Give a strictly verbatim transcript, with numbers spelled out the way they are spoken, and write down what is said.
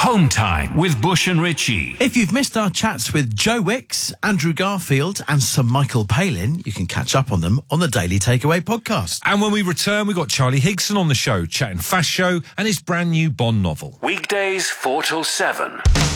Home Time with Bush and Ritchie. If you've missed our chats with Joe Wicks, Andrew Garfield and Sir Michael Palin, you can catch up on them on the Daily Takeaway podcast. And when we return, we've got Charlie Higson on the show, chatting Fast Show and his brand new Bond novel. Weekdays four till seven.